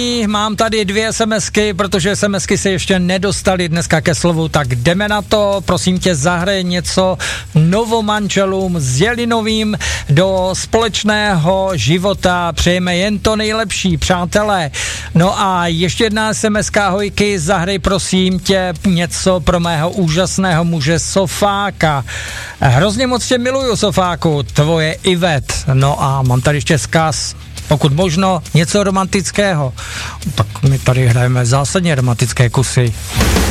Mám tady 2 SMSky, protože SMSky se ještě nedostaly dneska ke slovu, tak jdeme na to. Prosím tě, zahraj něco novomanželům s Jelinovým do společného života. Přejeme jen to nejlepší, přátelé. No a ještě jedna SMSka, ahojky, zahraj prosím tě něco pro mého úžasného muže Sofáka. Hrozně moc tě miluju, Sofáku, tvoje Ivet. No a mám tady ještě vzkaz. Pokud možno něco romantického, tak my tady hrajeme zásadně romantické kusy.